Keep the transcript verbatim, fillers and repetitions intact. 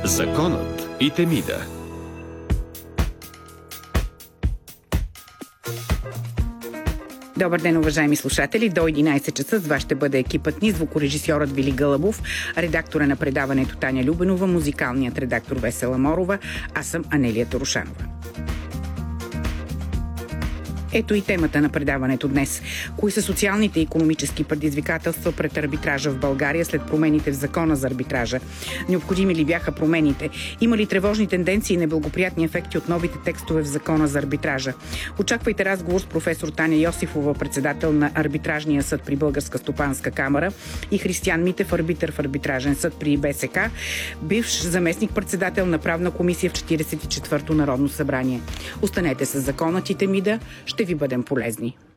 Законът и Темида. Добър ден, уважаеми слушатели. До единайсет часа с вас ще бъде екипът ни, звукорежисьорът Вили Гълъбов, редактора на предаването Таня Любенова, музикалният редактор Весела Морова, аз съм Анелия Торушанова. Ето и темата на предаването днес. Кои са социалните и икономически предизвикателства пред арбитража в България след промените в закона за арбитража? Необходими ли бяха промените? Има ли тревожни тенденции и неблагоприятни ефекти от новите текстове в закона за арбитража? Очаквайте разговор с професор Таня Йосифова, председател на Арбитражния съд при Българска стопанска камара, и Християн Митев, арбитър в Арбитражен съд при БСК, бивш заместник-председател на правна комисия в четирийсет и четвърто Народно събрание. Останете с Законът и Темида. Ще ви бъдем полезни.